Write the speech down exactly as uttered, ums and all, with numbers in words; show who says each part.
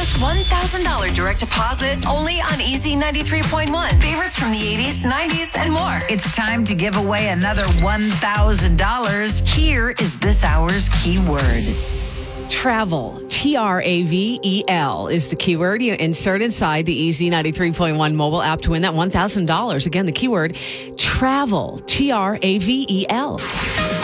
Speaker 1: first one thousand dollars direct deposit only on Easy ninety-three point one. Favorites from the eighties, nineties, and more.
Speaker 2: It's time to give away another one thousand dollars. Here is this hour's keyword.
Speaker 3: Travel, T R A V E L is the keyword. You insert inside the Easy ninety-three point one mobile app to win that one thousand dollars. Again, the keyword, travel, T R A V E L.